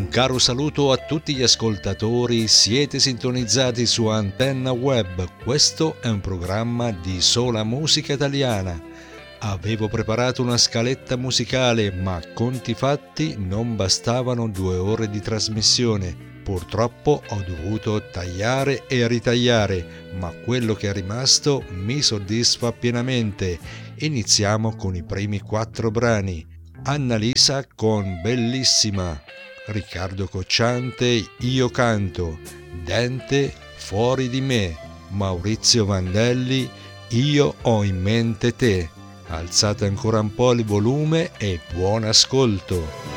caro saluto a tutti gli ascoltatori, siete sintonizzati su Antenna Web, questo è un programma di sola musica italiana. Avevo preparato una scaletta musicale, ma conti fatti non bastavano 2 ore di trasmissione. Purtroppo ho dovuto tagliare e ritagliare, ma quello che è rimasto mi soddisfa pienamente. Iniziamo con i primi 4 brani. Annalisa con Bellissima, Riccardo Cocciante Io canto, Dente Fuori di me, Maurizio Vandelli Io ho in mente te. Alzate ancora un po' il volume e buon ascolto.